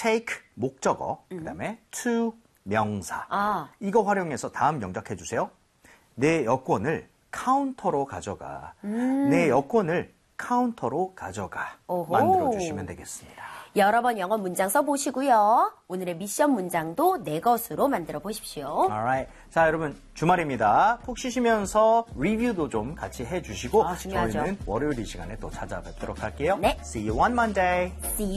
take 목적어, 그다음에 to 명사. 이거 활용해서 다음 영작해 주세요. 내 여권을 카운터로 가져가. 내 여권을 카운터로 가져가. 만들어 주시면 되겠습니다. 여러 번 영어 문장 써보시고요. 오늘의 미션 문장도 내 것으로 만들어 보십시오. Alright. 자, 여러분 주말입니다. 푹 쉬시면서 리뷰도 좀 같이 해주시고 중요하죠. 저희는 월요일 이 시간에 또 찾아뵙도록 할게요. 네. See you on Monday. See you.